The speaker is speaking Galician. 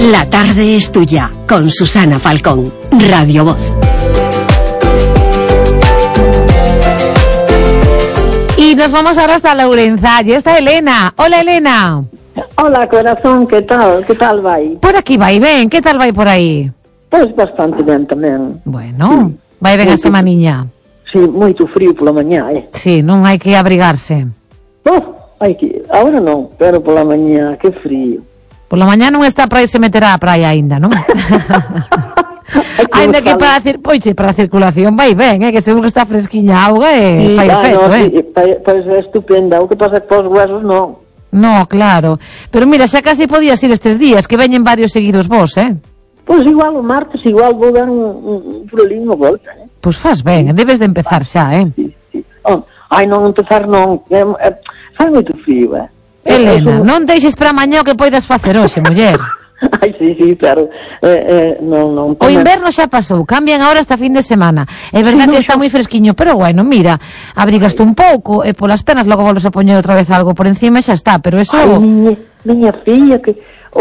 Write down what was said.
La tarde es tuya, con Susana Falcón, Radio Voz. Y nos vamos ahora hasta Lourenza. Allí está Elena. Hola, Elena. Hola, corazón, ¿qué tal? ¿Qué tal vai? Por aquí vai ben, que tal vai por aí? Pois bastante ben tamén. Bueno, vai ben a semaniña. Sí, moito frío pola mañá, Sí, non hai que abrigarse. Hai que, agora non, pero pola mañá, que frío. Pola mañá non está para se meterá á praia aínda, non? Ainda que para a circulación vai ben, que según que está fresquiña a auga e fai efecto, sí, pois é estupenda, o que pasa que pos huesos non. No, claro. Pero mira, xa casi podías ir estes días, que veñen varios seguidos vos, Pois igual o martes, igual vou dar un frolín a volta, Pois faz ben, debes de empezar xa, Sí. Ai, non empezar non, fai moito frío, Elena, non deixes para mañá o que poidas facer hoxe, muller. Ai, sí, claro. Non. O inverno xa pasou, cambian agora hasta fin de semana. É verdad que está moi fresquiño, pero bueno, mira, abrigaste un pouco e polas penas logo volves a poñer outra vez algo por encima e xa está, pero eso... Ai, miña filla, que